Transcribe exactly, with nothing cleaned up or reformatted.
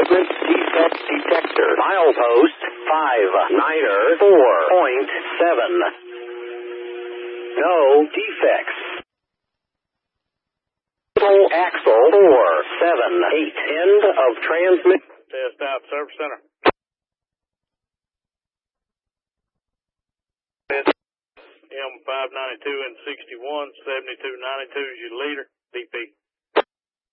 transmit defect detector. Milepost five niner four point seven. No defects. Axle four seven eight. End of transmit. Test out, Service Center. M five ninety-two and sixty-one, seventy-two ninety-two is your leader. D P.